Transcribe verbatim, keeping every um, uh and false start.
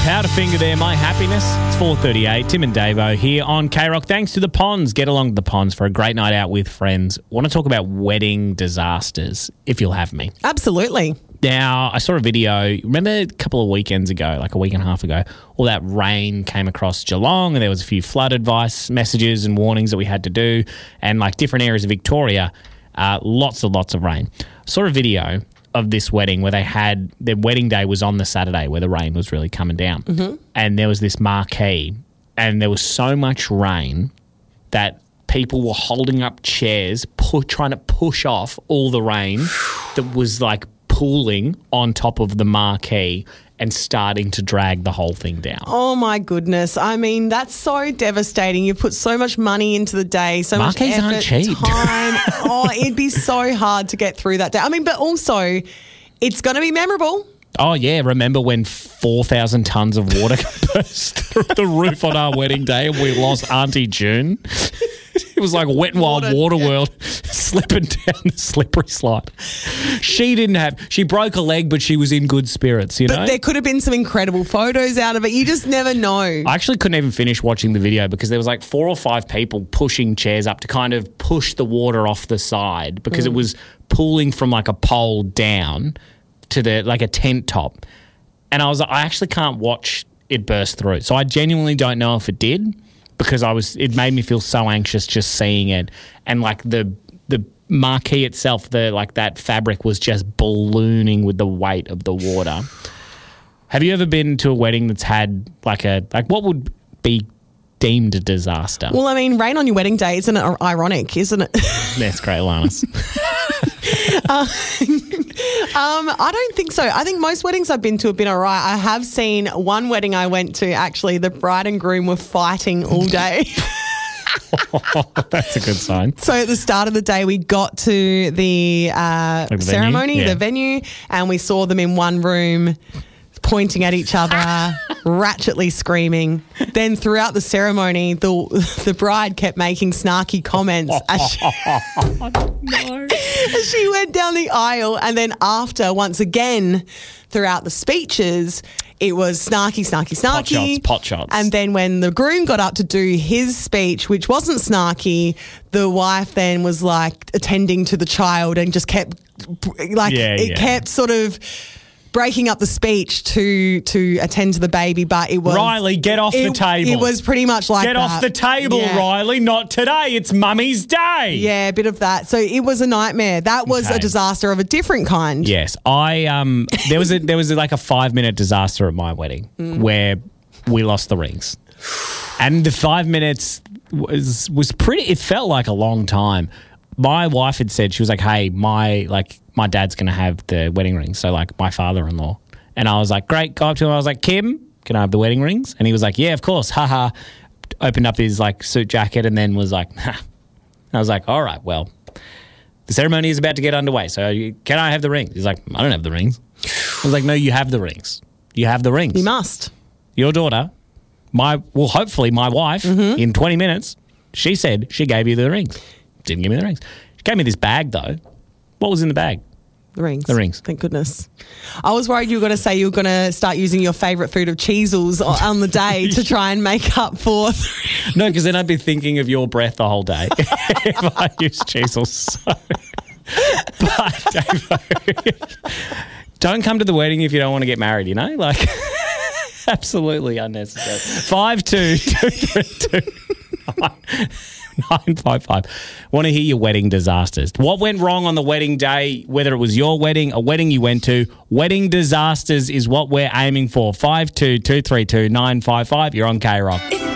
Powderfinger there, My Happiness. It's four thirty-eight. Tim and Davo here on K-Rock. Thanks to the Ponds. Get along to the Ponds for a great night out with friends. Want to talk about wedding disasters, if you'll have me. Absolutely. Now, I saw a video, remember a couple of weekends ago, like a week and a half ago, all that rain came across Geelong and there was a few flood advice messages and warnings that we had to do, and like different areas of Victoria, uh, lots and lots of rain. Saw a video of this wedding where they had, their wedding day was on the Saturday where the rain was really coming down. Mm-hmm. And there was this marquee and there was so much rain that people were holding up chairs, pu- trying to push off all the rain that was like pooling on top of the marquee and starting to drag the whole thing down. Oh, my goodness. I mean, that's so devastating. You put so much money into the day, so Marquees much effort, aren't cheap. time. Oh, it'd be so hard to get through that day. I mean, but also, it's going to be memorable. Oh, yeah. Remember when four thousand tonnes of water burst through the roof on our wedding day and we lost Auntie June? It was like Wet n Wild Water, water World slipping down the slippery slide. She didn't have, she broke a leg, but she was in good spirits, you but know? But there could have been some incredible photos out of it. You just never know. I actually couldn't even finish watching the video because there was like four or five people pushing chairs up to kind of push the water off the side because mm. it was pooling from like a pole down to the like a tent top. And I was like, I actually can't watch it burst through. So I genuinely don't know if it did. Because I was, it made me feel so anxious just seeing it, and like the the marquee itself, the like that fabric was just ballooning with the weight of the water. Have you ever been to a wedding that's had like a like what would be deemed a disaster? Well, I mean, rain on your wedding day isn't it ironic, isn't it? That's great, Alanis. uh, um, I don't think so. I think most weddings I've been to have been all right. I have seen one wedding I went to, actually, the bride and groom were fighting all day. Oh, that's a good sign. So at the start of the day, we got to the, uh, like the ceremony, venue? Yeah. the venue, and we saw them in one room pointing at each other, ratchetly screaming. Then throughout the ceremony, the the bride kept making snarky comments as she, oh, no. as she went down the aisle. And then after, once again, throughout the speeches, it was snarky, snarky, snarky. Pot shots, pot shots. And then when the groom got up to do his speech, which wasn't snarky, the wife then was like attending to the child and just kept, like, yeah, it yeah. kept sort of breaking up the speech to to attend to the baby, but it was... Riley, get off it, the table. It was pretty much like Get that. off the table, Yeah. Riley. Not today. It's Mummy's day. Yeah, a bit of that. So it was a nightmare. That was Okay. a disaster of a different kind. Yes, I um. There was a there was a, like a five minute disaster at my wedding Mm. where we lost the rings, and the five minutes was was pretty. It felt like a long time. My wife had said, she was like, "Hey, my like my dad's gonna have the wedding rings." So like my father-in-law, and I was like, "Great." Go up to him. I was like, "Kim, can I have the wedding rings?" And he was like, "Yeah, of course." Haha. Opened up his like suit jacket and then was like, "Ha." I was like, "All right, well, the ceremony is about to get underway. So you, can I have the rings?" He's like, "I don't have the rings." I was like, "No, you have the rings. You have the rings. You must. Your daughter, my well, hopefully my wife, Mm-hmm. in twenty minutes, she said she gave you the rings. Didn't give me the rings. She gave me this bag though. What was in the bag? The rings. The rings. Thank goodness. I was worried you were going to say you were going to start using your favourite food of Cheezels on the day to try and make up for... No, because then I'd be thinking of your breath the whole day if I used Cheezels. So. But, Davo, don't come to the wedding if you don't want to get married, you know? Like, absolutely unnecessary. five two two three two nine five five. Want to hear your wedding disasters. What went wrong on the wedding day, whether it was your wedding, a wedding you went to? Wedding disasters is what we're aiming for. five two two three two nine five five. You're on K-Rock.